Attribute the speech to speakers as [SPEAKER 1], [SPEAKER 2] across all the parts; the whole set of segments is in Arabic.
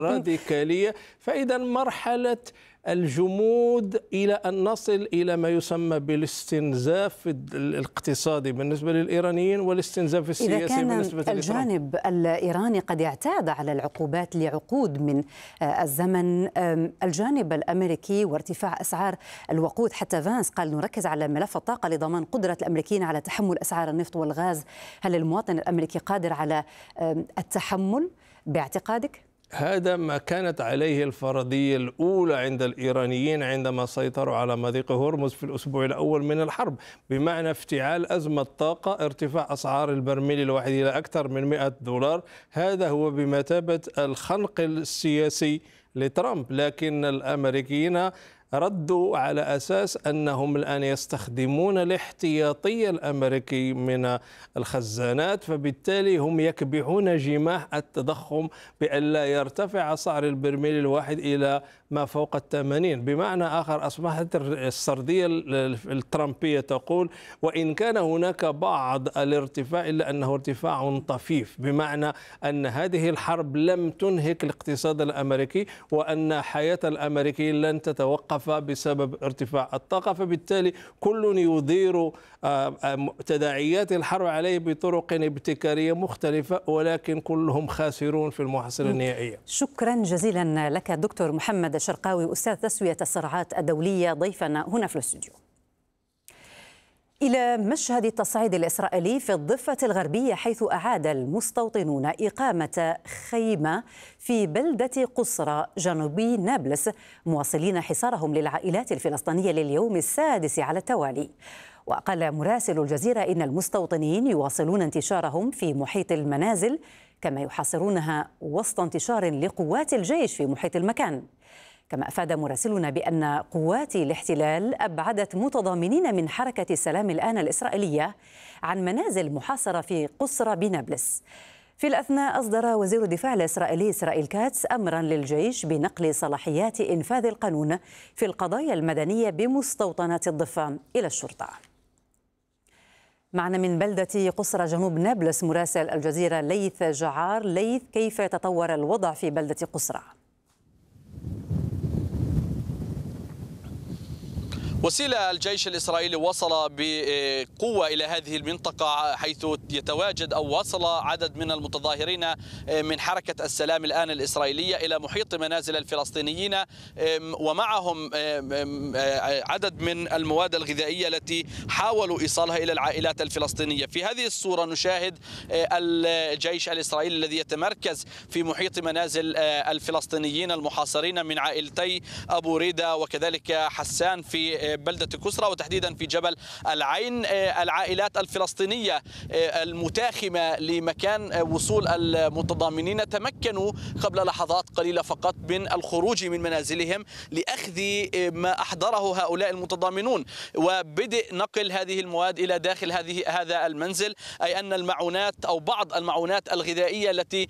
[SPEAKER 1] راديكالية. فإذا مرحلة الجمود إلى أن نصل إلى ما يسمى بالاستنزاف الاقتصادي بالنسبة للإيرانيين والاستنزاف السياسي بالنسبة
[SPEAKER 2] لترامب. الجانب الإيراني قد اعتاد على العقوبات لعقود من الزمن، الجانب الأمريكي وارتفاع أسعار الوقود، حتى فانس قال نركز على ملف الطاقة لضمان قدرة الأمريكيين على تحمل أسعار النفط والغاز. هل المواطن الأمريكي قادر على التحمل باعتقادك؟
[SPEAKER 1] هذا ما كانت عليه الفرضية الأولى عند الإيرانيين عندما سيطروا على مضيق هرمز في الأسبوع الأول من الحرب، بمعنى افتعال أزمة طاقة، ارتفاع أسعار البرميل الواحد إلى أكثر من $100. هذا هو بمثابة الخنق السياسي لترامب. لكن الأمريكيين ردوا على أساس أنهم الآن يستخدمون الاحتياطي الأمريكي من الخزانات، فبالتالي هم يكبحون جماح التضخم بأن لا يرتفع سعر البرميل الواحد إلى ما فوق 80. بمعنى آخر أصبحت السردية الترامبية تقول وإن كان هناك بعض الارتفاع إلا أنه ارتفاع طفيف، بمعنى أن هذه الحرب لم تنهك الاقتصاد الأمريكي وأن حياة الأمريكيين لن تتوقف بسبب ارتفاع الطاقة. فبالتالي كل يدير تداعيات الحرب عليه بطرق ابتكارية مختلفة، ولكن كلهم خاسرون في المحصلة النهائية.
[SPEAKER 2] شكرا جزيلا لك دكتور محمد الشرقاوي، أستاذ تسوية الصراعات الدولية، ضيفنا هنا في الاستوديو. إلى مشهد التصعيد الإسرائيلي في الضفة الغربية، حيث أعاد المستوطنون إقامة خيمة في بلدة قصرى جنوبي نابلس، مواصلين حصارهم للعائلات الفلسطينية لليوم السادس على التوالي. وقال مراسل الجزيرة إن المستوطنين يواصلون انتشارهم في محيط المنازل، كما يحاصرونها وسط انتشار لقوات الجيش في محيط المكان. كما أفاد مراسلنا بأن قوات الاحتلال أبعدت متضامنين من حركة السلام الآن الإسرائيلية عن منازل محاصرة في قصرى بنابلس. في الأثناء أصدر وزير الدفاع الإسرائيلي إسرائيل كاتس أمرا للجيش بنقل صلاحيات إنفاذ القانون في القضايا المدنية بمستوطنات الضفة إلى الشرطة. معنا من بلدة قصرى جنوب نابلس مراسل الجزيرة ليث جعار. ليث، كيف يتطور الوضع في بلدة قصرى؟
[SPEAKER 3] وسيلة الجيش الإسرائيلي وصل بقوة إلى هذه المنطقة، حيث يتواجد أو وصل عدد من المتظاهرين من حركة السلام الآن الإسرائيلية إلى محيط منازل الفلسطينيين، ومعهم عدد من المواد الغذائية التي حاولوا إيصالها إلى العائلات الفلسطينية. في هذه الصورة نشاهد الجيش الإسرائيلي الذي يتمركز في محيط منازل الفلسطينيين المحاصرين من عائلتي أبو ريدة وكذلك حسان في بلدة قصرى، وتحديدا في جبل العين. العائلات الفلسطينية المتاخمة لمكان وصول المتضامنين تمكنوا قبل لحظات قليلة فقط من الخروج من منازلهم لأخذ ما أحضره هؤلاء المتضامنون وبدء نقل هذه المواد إلى داخل هذا المنزل، أي أن المعونات أو بعض المعونات الغذائية التي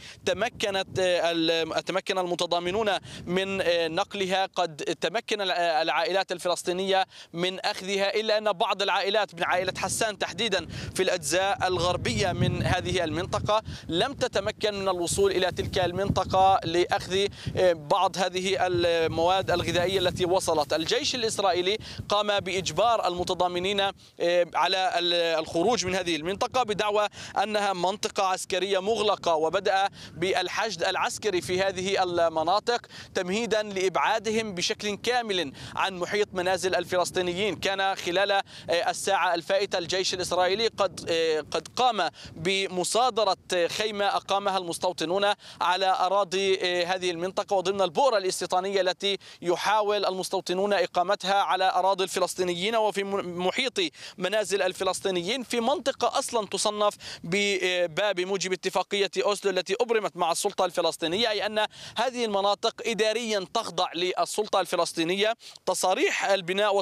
[SPEAKER 3] تمكن المتضامنون من نقلها قد تمكن العائلات الفلسطينية من أخذها، إلا أن بعض العائلات من عائلة حسان تحديدا في الأجزاء الغربية من هذه المنطقة لم تتمكن من الوصول إلى تلك المنطقة لأخذ بعض هذه المواد الغذائية التي وصلت. الجيش الإسرائيلي قام بإجبار المتضامنين على الخروج من هذه المنطقة بدعوى أنها منطقة عسكرية مغلقة، وبدأ بالحشد العسكري في هذه المناطق تمهيدا لإبعادهم بشكل كامل عن محيط منازل الفلسطينيين. كان خلال الساعة الفائتة الجيش الإسرائيلي قد قام بمصادرة خيمة أقامها المستوطنون على أراضي هذه المنطقة وضمن البؤرة الاستيطانية التي يحاول المستوطنون إقامتها على أراضي الفلسطينيين وفي محيط منازل الفلسطينيين في منطقة أصلا تصنف بموجب اتفاقية أوسلو التي أبرمت مع السلطة الفلسطينية، أي أن هذه المناطق إداريا تخضع للسلطة الفلسطينية. تصاريح البناء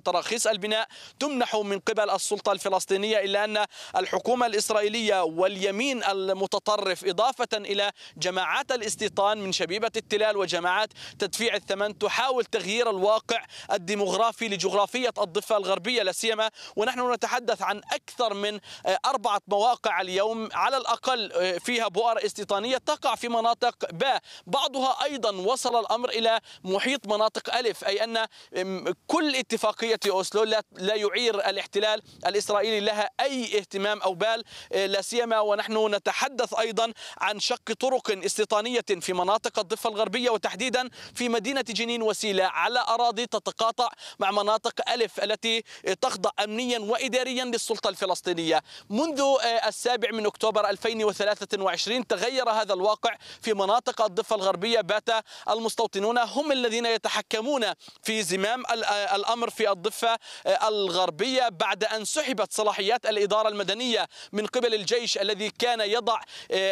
[SPEAKER 3] وتراخيص البناء تمنح من قبل السلطة الفلسطينية، إلا أن الحكومة الإسرائيلية واليمين المتطرف إضافة إلى جماعات الاستيطان من شبيبة التلال وجماعات تدفيع الثمن تحاول تغيير الواقع الديموغرافي لجغرافية الضفة الغربية، لا سيما ونحن نتحدث عن أكثر من 4 مواقع اليوم على الأقل فيها بؤر استيطانية تقع في مناطق باء، بعضها أيضا وصل الأمر إلى محيط مناطق ألف، أي أن كل اتفاقية أوسلو لا يعير الاحتلال الإسرائيلي لها أي اهتمام أو بال، لا سيما ونحن نتحدث أيضا عن شق طرق استيطانية في مناطق الضفة الغربية وتحديدا في مدينة جنين وسيلة على أراضي تتقاطع مع مناطق ألف التي تخضع أمنيا وإداريا للسلطة الفلسطينية. منذ 7 أكتوبر 2023 تغير هذا الواقع في مناطق الضفة الغربية، بات المستوطنون هم الذين يتحكمون في زمام الأمر في الضفة الغربييه بعد أن سحبت صلاحيات الإدارة المدنية من قبل الجيش الذي كان يضع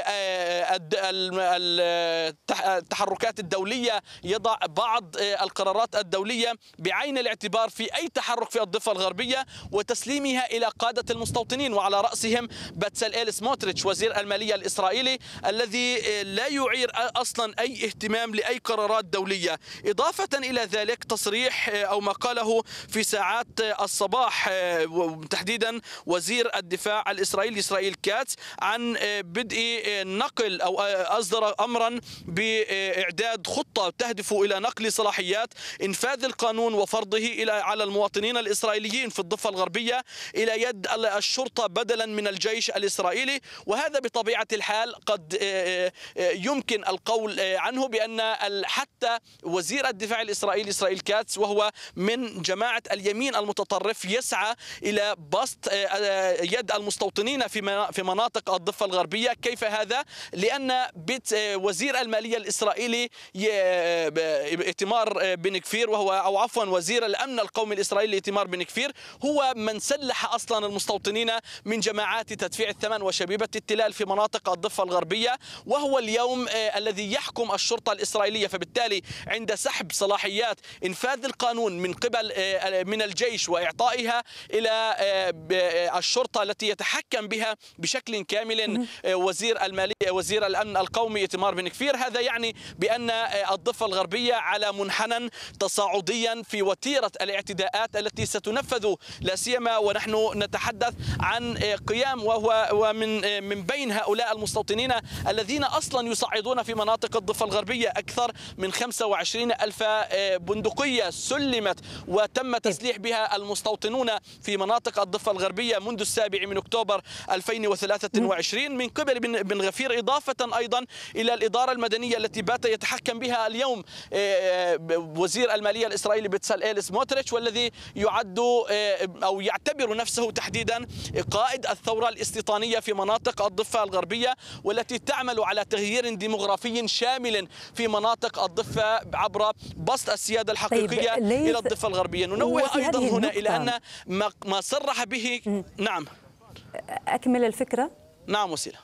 [SPEAKER 3] التحركات الدولية، يضع بعض القرارات الدولية بعين الاعتبار في أي تحرك في الضفة الغربية وتسليمها إلى قادة المستوطنين، وعلى رأسهم بتسلئيل سموتريتش وزير المالية الإسرائيلي الذي لا يعير أصلا أي اهتمام لأي قرارات دولية. إضافة إلى ذلك تصريح أو ما قاله في ساعات الصباح تحديدا وزير الدفاع الإسرائيلي إسرائيل كاتس عن بدء نقل أو أصدر أمرا بإعداد خطة تهدف إلى نقل صلاحيات إنفاذ القانون وفرضه على المواطنين الإسرائيليين في الضفة الغربية إلى يد الشرطة بدلا من الجيش الإسرائيلي. وهذا بطبيعة الحال قد يمكن القول عنه بأن حتى وزير الدفاع الإسرائيلي إسرائيل كاتس وهو من جماعة اليمين المتطرف يسعى إلى بسط يد المستوطنين في مناطق الضفة الغربية. كيف هذا؟ لأن وزير المالية الإسرائيلي إيتمار بن كفير أو عفوا وزير الأمن القومي الإسرائيلي إيتمار بن كفير هو من سلح أصلا المستوطنين من جماعات تدفيع الثمن وشبيبة التلال في مناطق الضفة الغربية، وهو اليوم الذي يحكم الشرطة الإسرائيلية. فبالتالي عند سحب صلاحيات إنفاذ القانون من الجيش وإعطائها إلى الشرطة التي يتحكم بها بشكل كامل وزير المالية وزير الأمن القومي إيتمار بن كفير، هذا يعني بأن الضفة الغربية على منحنى تصاعديا في وتيرة الاعتداءات التي ستنفذ، لا سيما ونحن نتحدث عن قيام ومن بين هؤلاء المستوطنين الذين أصلا يصعدون في مناطق الضفة الغربية أكثر من 25,000 بندقية سلمت وتم تسليح بها المستوطنون في مناطق الضفة الغربية منذ 7 أكتوبر 2023 من قبل بن غفير، إضافة أيضا إلى الإدارة المدنية التي بات يتحكم بها اليوم وزير المالية الإسرائيلي بتسلئيل سموتريتش، والذي يعد أو يعتبر نفسه تحديدا قائد الثورة الاستيطانية في مناطق الضفة الغربية، والتي تعمل على تغيير ديموغرافي شامل في مناطق الضفة عبر بسط السيادة الحقيقية إلى الضفة الغربية. ننوه أيضا هنا إلى أن ما صرح به نعم
[SPEAKER 2] أكمل الفكرة.
[SPEAKER 3] نعم وسيلة.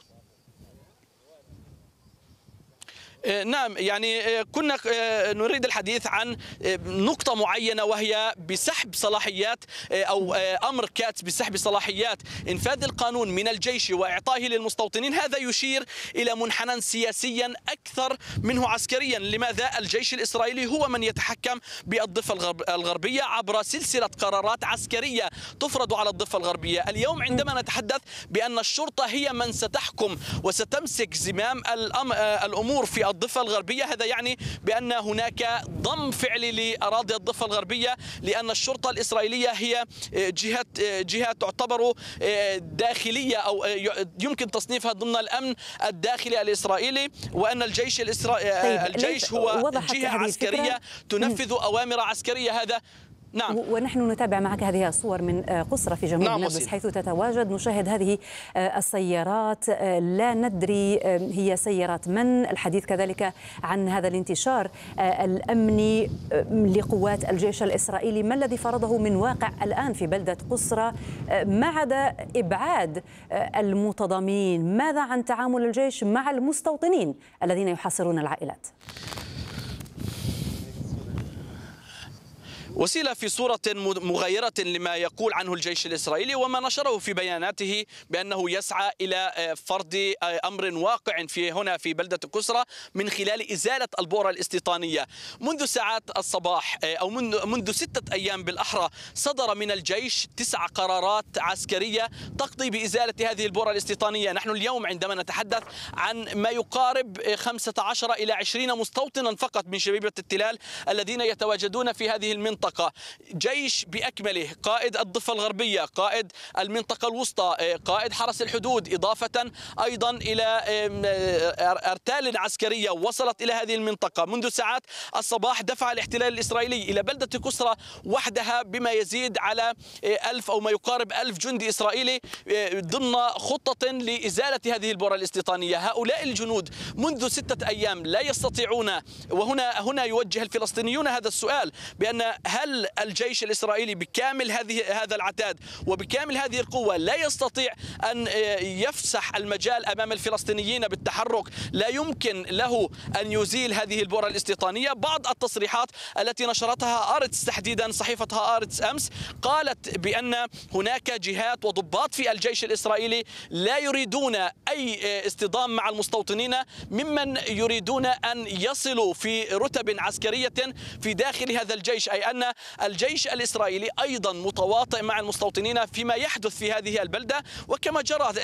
[SPEAKER 3] نعم، يعني كنا نريد الحديث عن نقطة معينة وهي بسحب صلاحيات أو أمر كاتس بسحب صلاحيات إنفاذ القانون من الجيش وإعطائه للمستوطنين. هذا يشير إلى منحنى سياسيا أكثر منه عسكريا. لماذا؟ الجيش الإسرائيلي هو من يتحكم بالضفة الغربية عبر سلسلة قرارات عسكرية تفرض على الضفة الغربية. اليوم عندما نتحدث بأن الشرطة هي من ستحكم وستمسك زمام الأمور في الضفة الغربية، هذا يعني بأن هناك ضم فعلي لأراضي الضفة الغربية، لأن الشرطة الإسرائيلية هي جهة تعتبر داخلية أو يمكن تصنيفها ضمن الأمن الداخلي الإسرائيلي، وأن الجيش الجيش هو جهة عسكرية تنفذ أوامر عسكرية. هذا نعم.
[SPEAKER 2] ونحن نتابع معك هذه الصور من قسرة في جنوب نابلس حيث تتواجد، نشاهد هذه السيارات، لا ندري هي سيارات من. الحديث كذلك عن هذا الانتشار الأمني لقوات الجيش الإسرائيلي، ما الذي فرضه من واقع الآن في بلدة قسرة ما عدا إبعاد المتضامنين؟ ماذا عن تعامل الجيش مع المستوطنين الذين يحاصرون العائلات؟
[SPEAKER 3] وسيلة في صورة مغايرة لما يقول عنه الجيش الإسرائيلي وما نشره في بياناته بأنه يسعى إلى فرض أمر واقع هنا في بلدة قسرى من خلال إزالة البؤرة الاستيطانية. منذ ساعات الصباح أو منذ 6 أيام بالأحرى صدر من الجيش 9 قرارات عسكرية تقضي بإزالة هذه البؤرة الاستيطانية. نحن اليوم عندما نتحدث عن ما يقارب 15 إلى 20 مستوطنا فقط من شبيبة التلال الذين يتواجدون في هذه المنطقة. جيش بأكمله، قائد الضفة الغربية، قائد المنطقة الوسطى، قائد حرس الحدود، إضافة أيضا إلى أرتال عسكرية وصلت إلى هذه المنطقة. منذ ساعات الصباح دفع الاحتلال الإسرائيلي إلى بلدة قسرى وحدها بما يزيد على 1000 أو ما يقارب 1000 جندي إسرائيلي ضمن خطة لإزالة هذه البؤرة الاستيطانية. هؤلاء الجنود منذ 6 أيام لا يستطيعون، وهنا يوجه الفلسطينيون هذا السؤال بأن هل الجيش الإسرائيلي بكامل هذا العتاد وبكامل هذه القوة لا يستطيع أن يفسح المجال أمام الفلسطينيين بالتحرك؟ لا يمكن له أن يزيل هذه البؤرة الاستيطانية. بعض التصريحات التي نشرتها آرتس تحديدا، صحيفتها آرتس أمس، قالت بأن هناك جهات وضباط في الجيش الإسرائيلي لا يريدون أي اصطدام مع المستوطنين، ممن يريدون أن يصلوا في رتب عسكرية في داخل هذا الجيش، أي أن الجيش الإسرائيلي أيضا متواطئ مع المستوطنين فيما يحدث في هذه البلدة. وكما جرى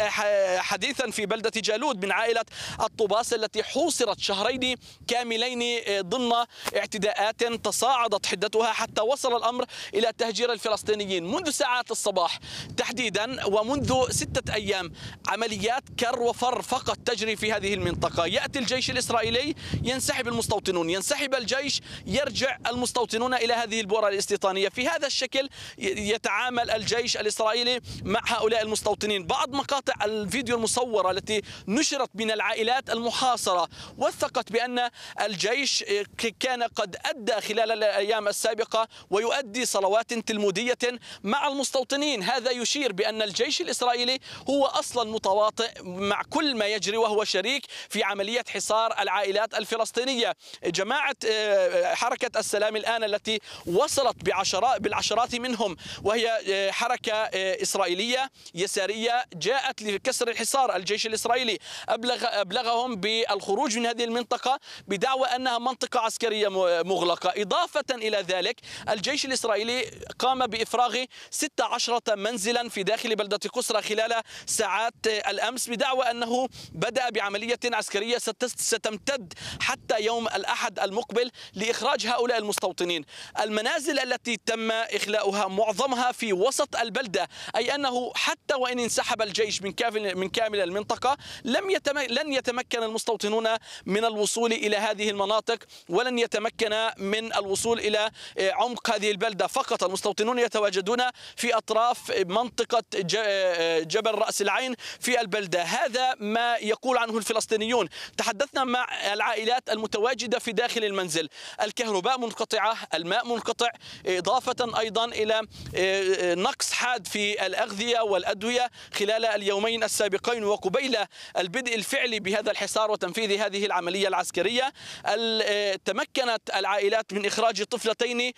[SPEAKER 3] حديثا في بلدة جالود من عائلة الطوباس التي حوصرت شهرين كاملين ضمن اعتداءات تصاعدت حدتها حتى وصل الأمر إلى تهجير الفلسطينيين. منذ ساعات الصباح تحديدا ومنذ 6 أيام عمليات كر وفر فقط تجري في هذه المنطقة. يأتي الجيش الإسرائيلي، ينسحب المستوطنون، ينسحب الجيش، يرجع المستوطنون إلى هذه البؤرة الاستيطانية. في هذا الشكل يتعامل الجيش الإسرائيلي مع هؤلاء المستوطنين. بعض مقاطع الفيديو المصورة التي نشرت من العائلات المحاصرة وثقت بأن الجيش كان قد أدى خلال الأيام السابقة ويؤدي صلوات تلمودية مع المستوطنين. هذا يشير بأن الجيش الإسرائيلي هو أصلا متواطئ مع كل ما يجري وهو شريك في عملية حصار العائلات الفلسطينية. جماعة حركة السلام الآن التي وصلت بالعشرات منهم، وهي حركة إسرائيلية يسارية جاءت لكسر الحصار. الجيش الإسرائيلي أبلغهم بالخروج من هذه المنطقة بدعوى أنها منطقة عسكرية مغلقة. إضافة إلى ذلك الجيش الإسرائيلي قام بإفراغ 16 منزلا في داخل بلدة قسرى خلال ساعات الأمس بدعوى أنه بدأ بعملية عسكرية ستمتد حتى يوم الأحد المقبل لإخراج هؤلاء المستوطنين. المنازل التي تم إخلاؤها معظمها في وسط البلدة، أي أنه حتى وإن انسحب الجيش من كامل المنطقة لن يتمكن المستوطنون من الوصول إلى هذه المناطق ولن يتمكن من الوصول إلى عمق هذه البلدة. فقط المستوطنون يتواجدون في أطراف منطقة جبل رأس العين في البلدة. هذا ما يقول عنه الفلسطينيون. تحدثنا مع العائلات المتواجدة في داخل المنزل، الكهرباء منقطعة، الماء منقطع، إضافة أيضا إلى نقص حاد في الأغذية والأدوية خلال اليومين السابقين وقبيل البدء الفعلي بهذا الحصار وتنفيذ هذه العملية العسكرية. تمكنت العائلات من إخراج طفلتين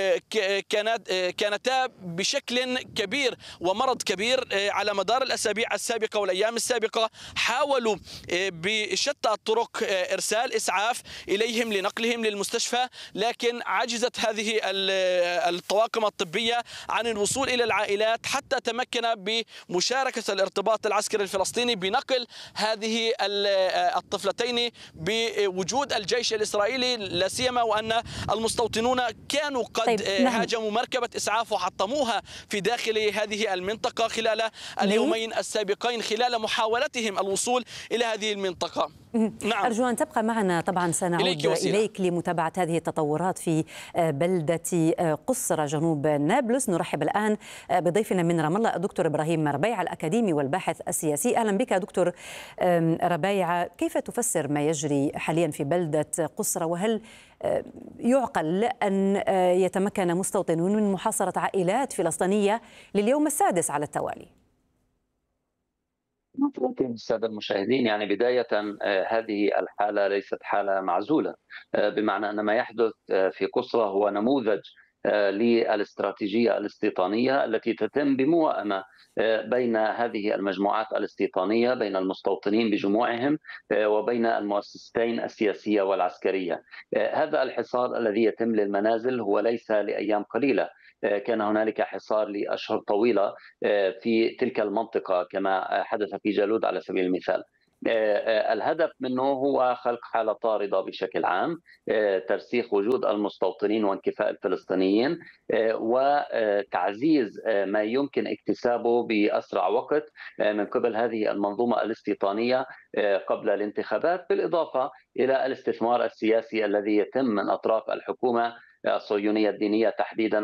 [SPEAKER 3] كانتا بشكل كبير ومرض كبير على مدار الأسابيع السابقة والأيام السابقة. حاولوا بشتى الطرق إرسال إسعاف إليهم لنقلهم للمستشفى، لكن عجزت هذه الطواقم الطبية عن الوصول إلى العائلات حتى تمكن بمشاركة الارتباط العسكري الفلسطيني بنقل هذه الطفلتين بوجود الجيش الإسرائيلي، لا سيما وأن المستوطنون كانوا قد هاجموا مركبة إسعاف وحطموها في داخل هذه المنطقة خلال اليومين السابقين خلال محاولتهم الوصول إلى هذه المنطقة.
[SPEAKER 2] نعم. أرجو أن تبقى معنا، طبعا سنعود إليك لمتابعة هذه التطورات في بلدة قسرى جنوب نابلس. نرحب الآن بضيفنا من رام الله الدكتور إبراهيم ربيعة الأكاديمي والباحث السياسي. أهلا بك دكتور ربيعة. كيف تفسر ما يجري حاليا في بلدة قسرى، وهل يعقل أن يتمكن مستوطنون من محاصرة عائلات فلسطينية لليوم السادس على التوالي؟
[SPEAKER 4] السادة المشاهدين، يعني بداية هذه الحالة ليست حالة معزولة، بمعنى أن ما يحدث في قسرى هو نموذج للاستراتيجية الاستيطانية التي تتم بموائمة بين هذه المجموعات الاستيطانية، بين المستوطنين بجموعهم وبين المؤسستين السياسية والعسكرية. هذا الحصار الذي يتم للمنازل هو ليس لأيام قليلة، كان هنالك حصار لأشهر طويلة في تلك المنطقة كما حدث في جالود على سبيل المثال. الهدف منه هو خلق حالة طاردة بشكل عام، ترسيخ وجود المستوطنين وانكفاء الفلسطينيين، وتعزيز ما يمكن اكتسابه بأسرع وقت من قبل هذه المنظومة الاستيطانية قبل الانتخابات، بالإضافة إلى الاستثمار السياسي الذي يتم من أطراف الحكومة الصهيونية الدينية تحديدا